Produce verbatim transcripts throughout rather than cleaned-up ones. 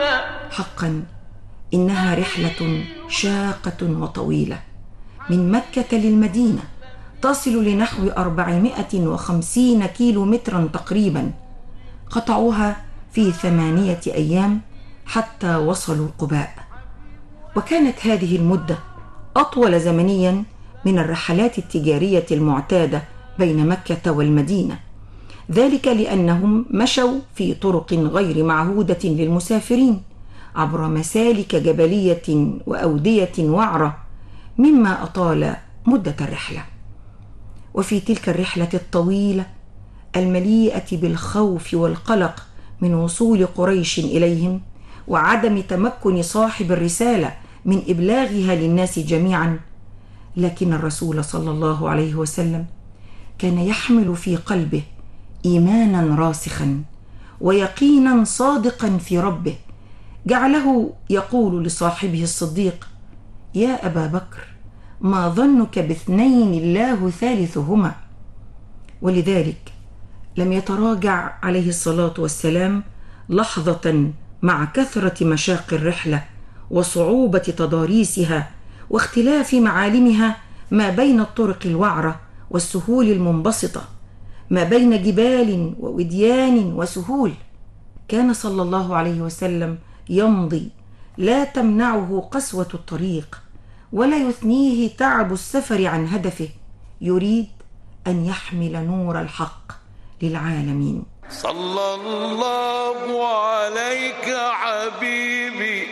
حقا إنها رحلة شاقة وطويلة من مكة للمدينة، تصل لنحو أربعمائة وخمسين كيلو مترا تقريبا، قطعوها في ثمانية أيام حتى وصلوا قباء. وكانت هذه المدة أطول زمنيا من الرحلات التجارية المعتادة بين مكة والمدينة، ذلك لأنهم مشوا في طرق غير معهودة للمسافرين عبر مسالك جبلية وأودية وعرة، مما أطال مدة الرحلة. وفي تلك الرحلة الطويلة المليئة بالخوف والقلق من وصول قريش إليهم وعدم تمكن صاحب الرسالة من إبلاغها للناس جميعا، لكن الرسول صلى الله عليه وسلم كان يحمل في قلبه إيمانا راسخا ويقينا صادقا في ربه، جعله يقول لصاحبه الصديق: يا أبا بكر، ما ظنك باثنين الله ثالثهما؟ ولذلك لم يتراجع عليه الصلاة والسلام لحظة مع كثرة مشاق الرحلة وصعوبة تضاريسها واختلاف معالمها ما بين الطرق الوعرة والسهول المنبسطة، ما بين جبال ووديان وسهول. كان صلى الله عليه وسلم يمضي لا تمنعه قسوة الطريق ولا يثنيه تعب السفر عن هدفه، يريد أن يحمل نور الحق للعالمين. صلى الله عليك حبيبي،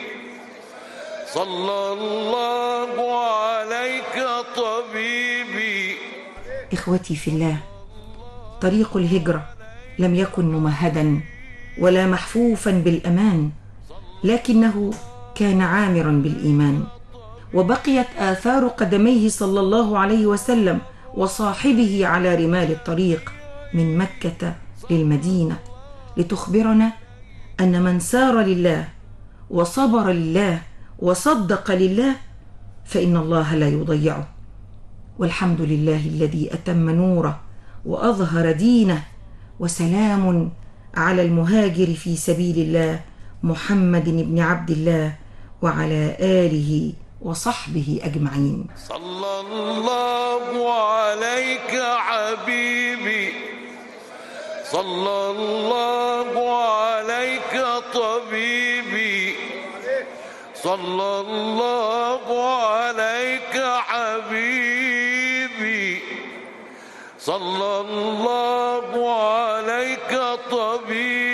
صلى الله عليك طبيبي. إخوتي في الله، طريق الهجرة لم يكن ممهدا ولا محفوفا بالأمان، لكنه كان عامرا بالإيمان، وبقيت آثار قدميه صلى الله عليه وسلم وصاحبه على رمال الطريق من مكة للمدينة، لتخبرنا أن من سار لله وصبر لله وصدق لله فإن الله لا يضيعه. والحمد لله الذي أتم نوره وأظهر دينه، وسلام على المهاجر في سبيل الله محمد بن عبد الله وعلى آله وصحبه أجمعين. صلى الله عليك حبيبي، صلى الله عليك طبيبي، صلى الله عليك حبيبي، صلى الله عليك طبيبي.